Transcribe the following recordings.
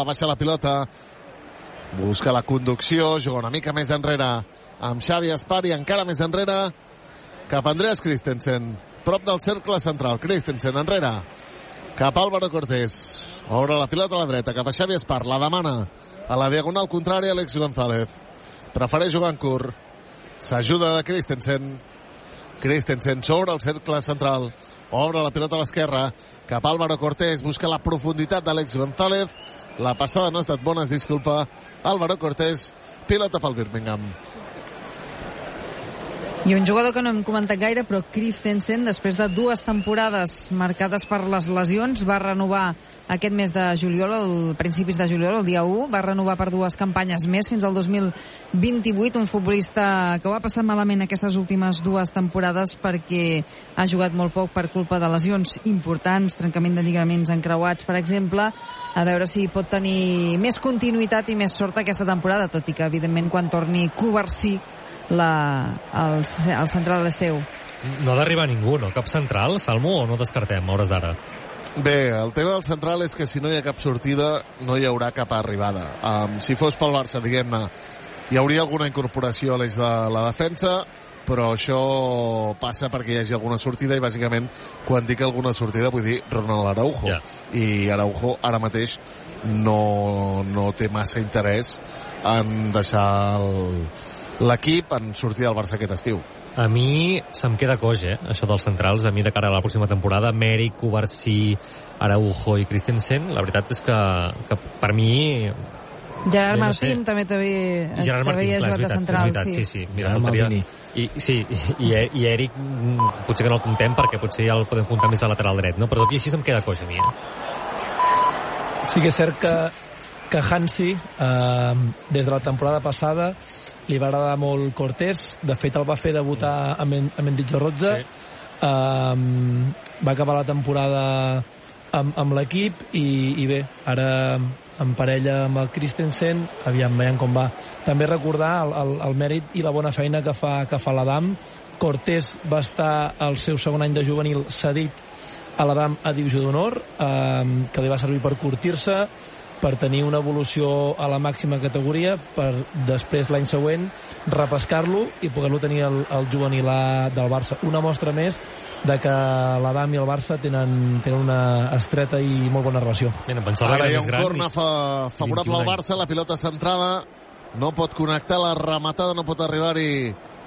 Guardiola, baixa la pilota, busca la conducció, juga una mica més enrere amb Xavi Espar i encara més enrere cap a Andreas Christensen, prop del cercle central. Christensen enrere cap a Álvaro Cortés, obre la pilota a la dreta cap a Xavi Espar, la demana a la diagonal contrària Àlex González, prefereix jugar en curt, s'ajuda de Christensen sobre el cercle central, obre la pilota a l'esquerra cap a Álvaro Cortés, busca la profunditat d'Àlex González, la passada no ha estat bona, es disculpa Álvaro Cortés, pilota pel Birmingham. I un jugador que no hem comentat gaire, però Christensen, després de 2 temporades marcades per les lesions, va renovar aquest mes de juliol, al principis de juliol, el dia 1, va renovar per 2 campanyes més fins al 2028, un futbolista que ho ha passat malament aquestes últimes 2 temporades perquè ha jugat molt poc per culpa de lesions importants, trencament de lligaments encreuats, per exemple, a veure si pot tenir més continuïtat i més sort aquesta temporada, tot i que, evidentment, quan torni Covarsí, el central és seu. No ha d'arribar ningú, no? Cap central, Salmo, o no descartem a hores d'ara? Bé, el tema del central és que si no hi ha cap sortida no hi haurà cap arribada. Si fos pel Barça, diguem-ne, hi hauria alguna incorporació a l'eix de la defensa, però això passa perquè hi hagi alguna sortida, i bàsicament quan dic alguna sortida vull dir Ronald Araujo, i Araujo ara mateix no té massa interès en deixar l'equip en sortir del Barça aquest estiu. A mi se'm queda coix, això dels centrals. A mi, de cara a la pròxima temporada, Meric, Covarsí, Araujo i Christensen, la veritat és que per mi... Gerard Martín també t'havia jugat de central. És veritat, sí. Mira, I Eric potser que no el comptem perquè potser ja el podem comptar més a lateral dret, no? Però tot i així se'm queda coix a mi. Sí que és cert que Hansi, des de la temporada passada, li va agradar molt Cortés. De fet, el va fer debutar a Mendizorroza. Va acabar la temporada amb l'equip i bé, ara en parella amb el Christensen, veiem com va. També recordar el mèrit i la bona feina que fa l'Adam. Cortés va estar al seu segon any de juvenil cedit a l'Adam a Divisió d'Honor, que li va servir per curtir-se, per tenir una evolució a la màxima categoria, per després l'any següent repescar-lo i poder-lo tenir al juvenil del Barça. Una mostra més de que l'Adam i el Barça tenen una estreta i molt bona relació. Ara hi ha un corner favorable al Barça, la pilota centrada, no pot connectar, la rematada no pot arribar-hi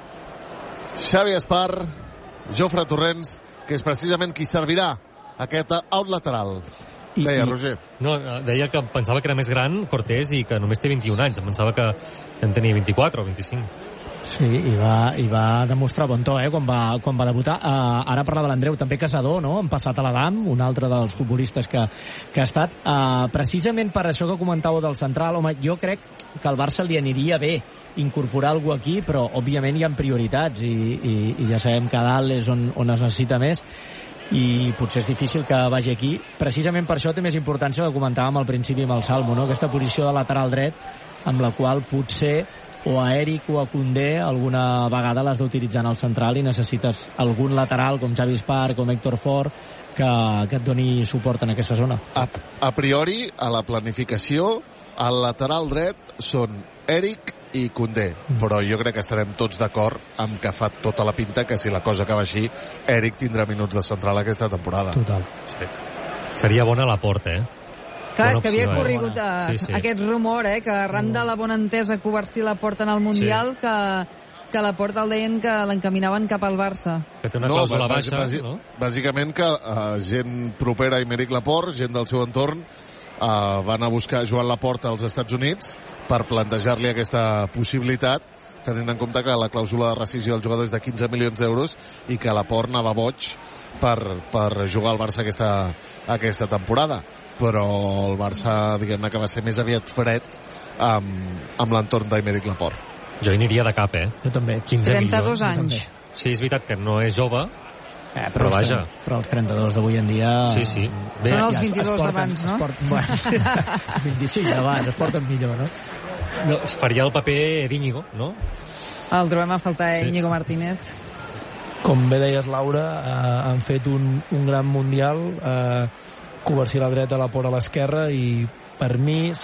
Xavi Espar, Jofre Torrents, que és precisament qui servirà aquest out lateral. Deia, Roger. No, deia que pensava que era més gran Cortés i que només té 21 anys. Em pensava que en tenia 24 o 25. Sí, i va demostrar bon to, quan va debutar. Ara parlava l'Andreu, també Casador, no? Han passat a l'Adam, un altre dels futbolistes que ha estat. Precisament per això que comentàveu del central, home, jo crec que al Barça li aniria bé incorporar algú aquí, però òbviament hi ha prioritats i ja sabem que a dalt és on es necessita més, i potser és difícil que vagi aquí. Precisament per això té més importància, que comentàvem al principi amb el Salmo, no? Aquesta posició de lateral dret, amb la qual potser o a Eric o a Koundé alguna vegada l'has d'utilitzar en el central i necessites algun lateral com Xavi Espar, com Héctor Fort, que et doni suport en aquesta zona. A priori, a la planificació, al lateral dret són Eric i Koundé, però jo crec que estarem tots d'acord amb que fa tota la pinta que si la cosa acaba així, Eric tindrà minuts de central aquesta temporada. Total. Sí. Seria bona la Porta, Clar, és que havia corregut aquest rumor, que arran de la bona entesa Covarsí la Porta en el Mundial, que la Porta el deien que l'encaminaven cap al Barça. Que té una clàusula baixa, no? Bàsicament que gent propera a Aymeric Laporte, gent del seu entorn, van a buscar Joan Laporta als Estats Units per plantejar-li aquesta possibilitat, tenint en compte que la clàusula de rescissió del jugador és de 15 milions d'euros i que Laporte anava boig per jugar al Barça aquesta temporada. Però el Barça, diguem-ne, que va ser més aviat fred amb l'entorn d'Aymeric Laporte. Jo hi aniria de cap, Jo també. 32 anys. Sí, és veritat que no és jove, però vaja. Però els 32 d'avui en dia... Sí. Bé, són els 22 d'abans, no? 25 d'abans, es porten millor, no? No, es faria el paper d'Íñigo, no? El trobem a faltar, Íñigo Martínez. Com bé deies, Laura, han fet un gran Mundial, Covarsí a la dreta, Laporte a l'esquerra, i per mi